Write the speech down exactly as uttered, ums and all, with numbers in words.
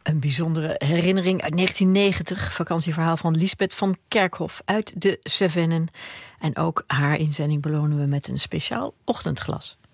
Een bijzondere herinnering uit negentien negentig. Vakantieverhaal van Liesbeth van Kerkhof uit de Cevennen. En ook haar inzending belonen we met een speciaal ochtendglas.